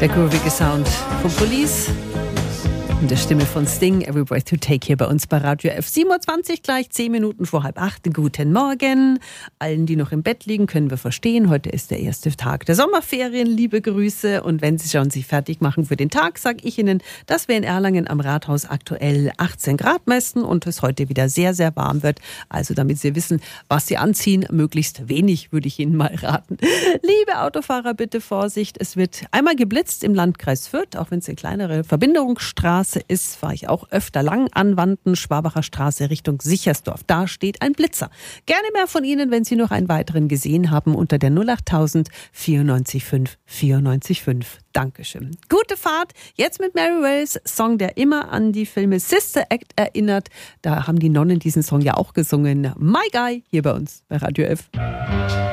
Der groovige Sound von Police und der Stimme von Sting, Every Breath You Take, hier bei uns bei Radio F. 27, gleich 10 Minuten vor 7:30. Guten Morgen. Allen, die noch im Bett liegen, können wir verstehen. Heute ist der erste Tag der Sommerferien. Liebe Grüße. Und wenn Sie schon sich fertig machen für den Tag, sage ich Ihnen, dass wir in Erlangen am Rathaus aktuell 18 Grad messen und es heute wieder sehr, sehr warm wird. Also damit Sie wissen, was Sie anziehen, möglichst wenig, würde ich Ihnen mal raten. Liebe Autofahrer, bitte Vorsicht. Es wird einmal geblitzt im Landkreis Fürth, auch wenn es eine kleinere Verbindungsstraße ist, fahre ich auch öfter lang anwanden, Schwabacher Straße Richtung Sichersdorf. Da steht ein Blitzer. Gerne mehr von Ihnen, wenn Sie noch einen weiteren gesehen haben, unter der 08000 94 5 94 5. Dankeschön. Gute Fahrt. Jetzt mit Mary Wells, Song, der immer an die Filme Sister Act erinnert. Da haben die Nonnen diesen Song ja auch gesungen. My Guy, hier bei uns bei Radio F.